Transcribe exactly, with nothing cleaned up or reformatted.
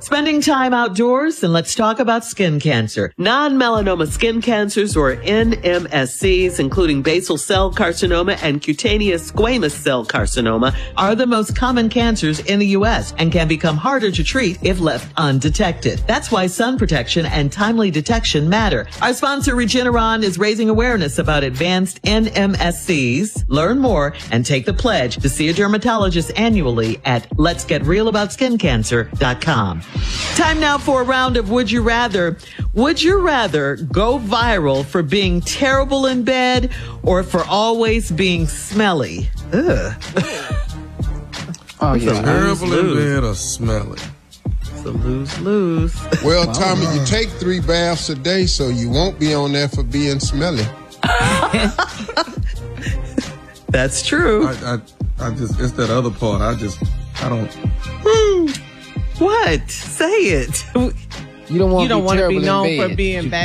Spending time outdoors, and let's talk about skin cancer. Non-melanoma skin cancers, or N M S Cs, including basal cell carcinoma and cutaneous squamous cell carcinoma, are the most common cancers in the U S and can become harder to treat if left undetected. That's why sun protection and timely detection matter. Our sponsor, Regeneron, is raising awareness about advanced N M S Cs. Learn more and take the pledge to see a dermatologist annually at lets get real about skin cancer dot com. Time now for a round of Would You Rather. Would you rather go viral for being terrible in bed or for always being smelly? Ugh. Oh, yeah. Terrible in bed or smelly? It's a lose-lose. Well, Tommy, you take three baths a day, so you won't be on there for being smelly. That's true. I, I, I just, it's that other part. I just, I don't. What? Say it. You don't want You don't to be want to terrible be in known bed. for being You- bad.